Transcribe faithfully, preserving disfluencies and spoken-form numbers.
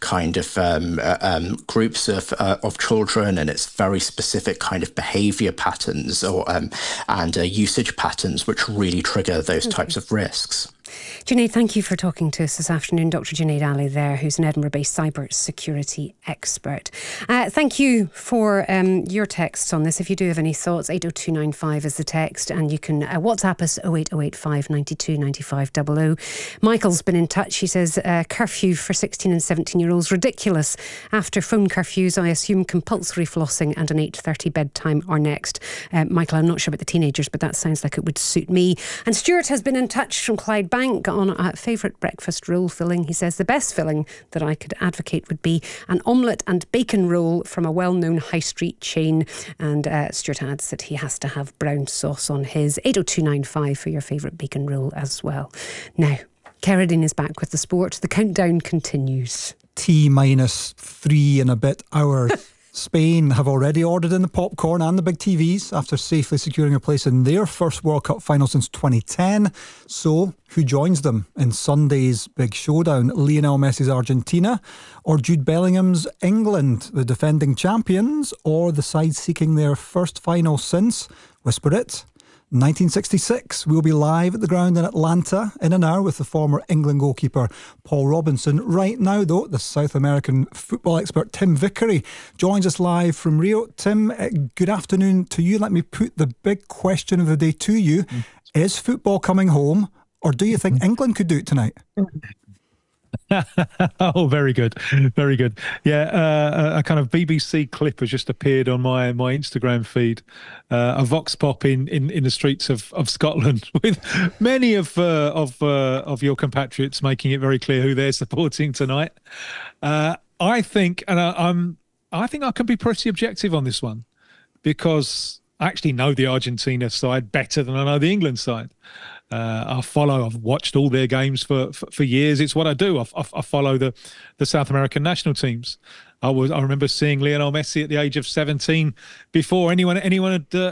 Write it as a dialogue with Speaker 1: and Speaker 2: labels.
Speaker 1: kind of um, uh, um, groups of uh, of children, and it's very specific kind of behaviour patterns or um, and uh, usage patterns which really trigger those okay. types of risks.
Speaker 2: Junaid, thank you for talking to us this afternoon. Doctor Junaid Ali there, who's an Edinburgh-based cyber security expert. Uh, thank you for um, your texts on this. If you do have any thoughts, eight oh two nine five is the text, and you can uh, WhatsApp us oh eight oh eight five nine two nine five double oh. Michael's been in touch. He says, uh, curfew for sixteen and seventeen-year-olds, ridiculous. After phone curfews, I assume compulsory flossing and an eight thirty bedtime are next. Uh, Michael, I'm not sure about the teenagers, but that sounds like it would suit me. And Stuart has been in touch from Clydebank on a favourite breakfast roll filling. He says the best filling that I could advocate would be an omelette and bacon roll from a well-known high street chain. And uh, Stuart adds that he has to have brown sauce on his. eight oh two nine five for your favourite bacon roll as well. Now, Keradine is back with the sport. The countdown continues.
Speaker 3: T minus three and a bit hours. Spain have already ordered in the popcorn and the big T Vs after safely securing a place in their first World Cup final since twenty ten. So, who joins them in Sunday's big showdown? Lionel Messi's Argentina or Jude Bellingham's England, the defending champions, or the side seeking their first final since, whisper it, nineteen sixty-six. We'll be live at the ground in Atlanta in an hour with the former England goalkeeper Paul Robinson. Right now, though, the South American football expert Tim Vickery joins us live from Rio. Tim, uh, good afternoon to you. Let me put the big question of the day to you. Mm. Is football coming home, or do you think England could do it tonight?
Speaker 4: Oh, very good. Very good. Yeah, uh, a kind of B B C clip has just appeared on my, my Instagram feed. Uh, a vox pop in, in, in the streets of, of Scotland with many of uh, of uh, of your compatriots making it very clear who they're supporting tonight. Uh, I think, and I, I'm, I think I can be pretty objective on this one because I actually know the Argentina side better than I know the England side. Uh, I follow, I've watched all their games for, for, for years. It's what I do. I, I, I follow the, the South American national teams. I was I remember seeing Lionel Messi at the age of seventeen before anyone anyone had uh,